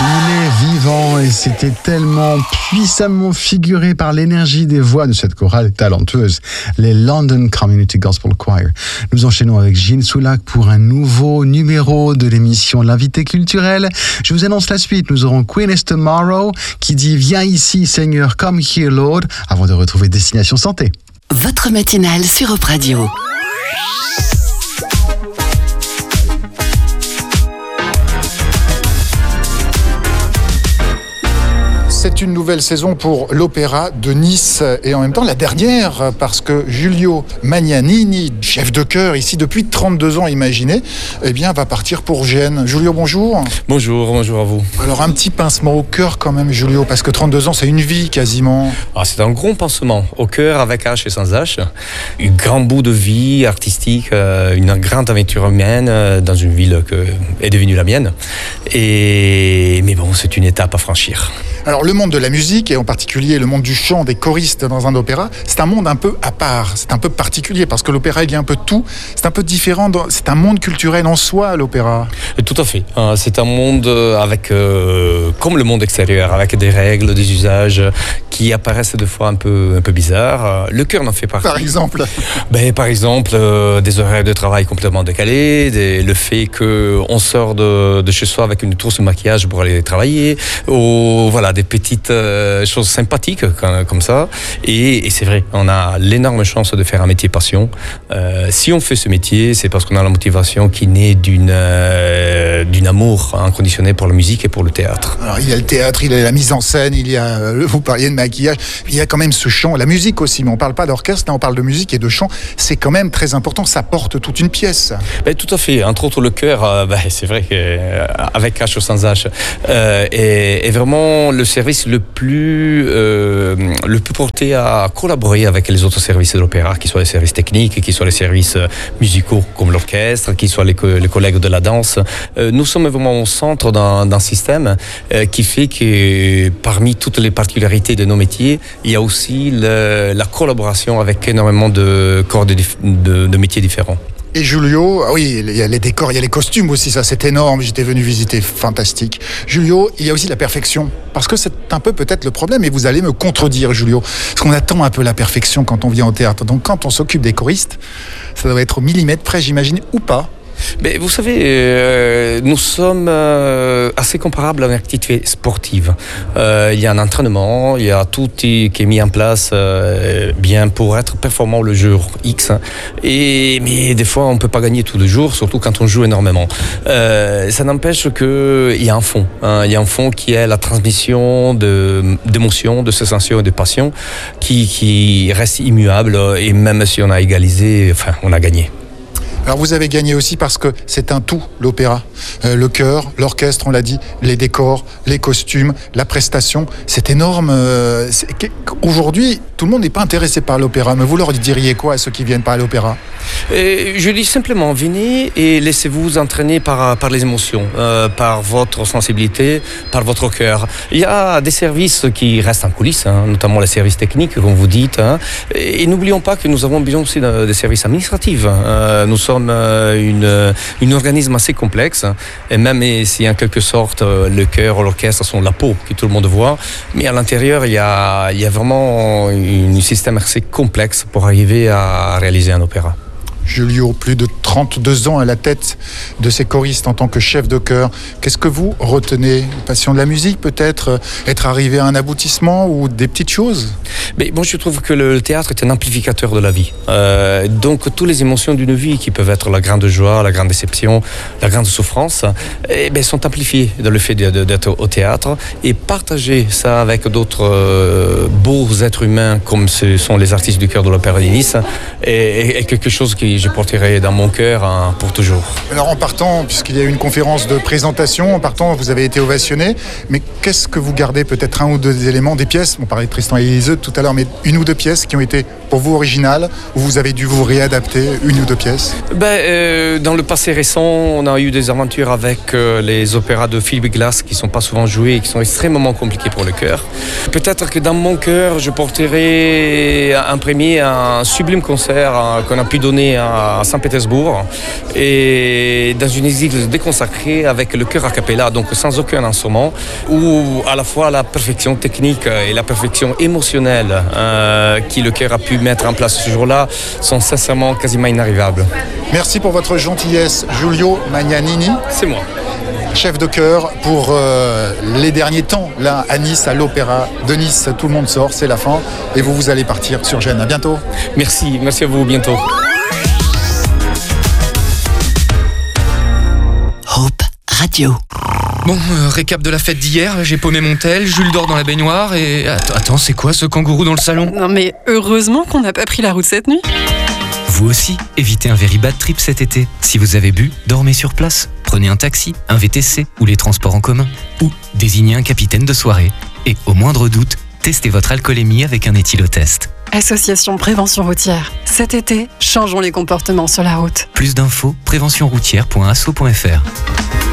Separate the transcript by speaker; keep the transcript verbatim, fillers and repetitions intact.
Speaker 1: Il est vivant et c'était tellement puissamment figuré par l'énergie des voix de cette chorale talentueuse, les London Community Gospel Choir. Nous enchaînons avec Gilles Soulac pour un nouveau numéro de l'émission L'invité culturel. Je vous annonce la suite. Nous aurons Queen Esther Morrow qui dit « Viens ici, Seigneur, come here, Lord » avant de retrouver Destination Santé.
Speaker 2: Votre matinale sur Europe Radio.
Speaker 3: C'est une nouvelle saison pour l'Opéra de Nice et en même temps la dernière parce que Giulio Magnanini, chef de chœur ici depuis trente-deux ans, imaginez, eh bien va partir pour Gênes. Giulio, bonjour.
Speaker 4: Bonjour, bonjour à vous.
Speaker 3: Alors un petit pincement au cœur quand même, Giulio, parce que trente-deux ans c'est une vie quasiment.
Speaker 4: Ah, c'est un gros pincement au cœur avec H et sans H. Un grand bout de vie artistique, une grande aventure humaine dans une ville qui est devenue la mienne. Et... Mais bon, c'est une étape à franchir.
Speaker 3: Alors le monde de la musique, et en particulier le monde du chant, des choristes dans un opéra, c'est un monde un peu à part, c'est un peu particulier, parce que l'opéra il y a un peu de tout, c'est un peu différent, c'est un monde culturel en soi l'opéra.
Speaker 4: Tout à fait, c'est un monde avec, euh, comme le monde extérieur, avec des règles, des usages qui apparaissent des fois un peu, un peu bizarres. Le chœur n'en fait pas.
Speaker 3: Par exemple
Speaker 4: ben, Par exemple, euh, des horaires de travail complètement décalés, des, le fait qu'on sort de, de chez soi avec une trousse de maquillage pour aller travailler, ou voilà, des petites euh, choses sympathiques comme, comme ça. Et, et c'est vrai, on a l'énorme chance de faire un métier passion. Euh, si on fait ce métier, c'est parce qu'on a la motivation qui naît d'une, euh, d'une amour inconditionnel pour la musique et pour le théâtre.
Speaker 3: Alors il y a le théâtre, il y a la mise en scène, il y a, vous parliez de maquillage, il y a quand même ce chant, la musique aussi, mais on ne parle pas d'orchestre, on parle de musique et de chant, c'est quand même très important, ça porte toute une pièce.
Speaker 4: Ben, tout à fait, entre autres le chœur, euh, ben, c'est vrai qu'avec H ou sans H, euh, est, est vraiment le service le plus, euh, le plus porté à collaborer avec les autres services de l'opéra, qu'ils soient les services techniques, qu'ils soient les services musicaux comme l'orchestre, qu'ils soient les, co- les collègues de la danse. Euh, nous sommes vraiment au centre d'un, d'un système euh, qui fait que parmi toutes les particularités de nos métiers, il y a aussi le, la collaboration avec énormément de corps de, de, de métiers différents.
Speaker 3: Et Giulio, ah oui, il y a les décors, il y a les costumes aussi, ça c'est énorme, j'étais venu visiter, fantastique. Giulio, il y a aussi la perfection, parce que c'est un peu peut-être le problème, et vous allez me contredire Giulio, parce qu'on attend un peu la perfection quand on vient au théâtre, donc quand on s'occupe des choristes, ça doit être au millimètre près, j'imagine, ou pas.
Speaker 4: Mais vous savez, euh, nous sommes euh, assez comparables à une activité sportive. Euh, il y a un entraînement, il y a tout qui est mis en place euh, bien pour être performant le jour X. Et, mais des fois, on ne peut pas gagner tous les jours, surtout quand on joue énormément. Euh, ça n'empêche qu'il y a un fond. Hein, il y a un fond qui est la transmission de, d'émotions, de sensations et de passions qui, qui reste immuable. Et même si on a égalisé, enfin, on a gagné.
Speaker 3: Alors vous avez gagné aussi parce que c'est un tout, l'opéra. Euh, le chœur, l'orchestre, on l'a dit, les décors, les costumes, la prestation, c'est énorme. Euh, c'est... Aujourd'hui, tout le monde n'est pas intéressé par l'opéra, mais vous leur diriez quoi à ceux qui viennent pas à l'opéra ?
Speaker 4: Et je dis simplement, venez et laissez-vous entraîner par, par les émotions, euh, par votre sensibilité, par votre cœur. Il y a des services qui restent en coulisses, hein, notamment les services techniques, comme vous dites. Hein, et, et n'oublions pas que nous avons besoin aussi de, des services administratifs. Euh, nous sommes une, une organisme assez complexe, et même si en quelque sorte le chœur, l'orchestre sont la peau que tout le monde voit, mais à l'intérieur il y a, il y a vraiment un système assez complexe pour arriver à réaliser un opéra.
Speaker 3: Giulio, plus de trente-deux ans à la tête de ces choristes en tant que chef de chœur. Qu'est-ce que vous retenez ? Une passion de la musique peut-être ? Être arrivé à un aboutissement ou des petites choses ?
Speaker 4: Mais bon, je trouve que le théâtre est un amplificateur de la vie. Euh, donc, toutes les émotions d'une vie qui peuvent être la grande joie, la grande déception, la grande souffrance, eh bien, sont amplifiées dans le fait de, de, d'être au théâtre. Et partager ça avec d'autres euh, beaux êtres humains comme ce sont les artistes du chœur de l'Opéra de Nice est, est quelque chose qui je porterai dans mon cœur hein, pour toujours.
Speaker 3: Alors en partant, puisqu'il y a eu une conférence de présentation, en partant vous avez été ovationné, mais qu'est-ce que vous gardez, peut-être un ou deux éléments, des pièces, on parlait de Tristan et Iseult tout à l'heure, mais une ou deux pièces qui ont été pour vous originales, ou vous avez dû vous réadapter, une ou deux pièces ?
Speaker 4: ben, euh, Dans le passé récent, on a eu des aventures avec euh, les opéras de Philip Glass qui ne sont pas souvent joués et qui sont extrêmement compliqués pour le cœur. Peut-être que dans mon cœur, je porterai un premier, un sublime concert hein, qu'on a pu donner à à Saint-Pétersbourg, et dans une église déconsacrée avec le chœur a cappella, donc sans aucun instrument, où à la fois la perfection technique et la perfection émotionnelle euh, qui le chœur a pu mettre en place ce jour-là sont sincèrement quasiment inarrivables.
Speaker 3: Merci pour votre gentillesse, Giulio Magnanini.
Speaker 4: C'est moi.
Speaker 3: Chef de chœur pour euh, les derniers temps, là, à Nice, à l'Opéra de Nice. Tout le monde sort, c'est la fin. Et vous, vous allez partir sur Gênes. À bientôt.
Speaker 4: Merci, merci à vous, bientôt.
Speaker 2: Hope Radio.
Speaker 5: Bon, euh, récap de la fête d'hier, j'ai paumé mon tel, Jules dort dans la baignoire et... Attends, attends, c'est quoi ce kangourou dans le salon?
Speaker 6: Non mais heureusement qu'on n'a pas pris la route cette nuit.
Speaker 7: Vous aussi, évitez un very bad trip cet été. Si vous avez bu, dormez sur place. Prenez un taxi, un V T C ou les transports en commun. Ou désignez un capitaine de soirée. Et au moindre doute, testez votre alcoolémie avec un éthylotest.
Speaker 6: Association Prévention Routière. Cet été, changeons les comportements sur la route.
Speaker 7: Plus d'infos, prévention routière point asso point fr.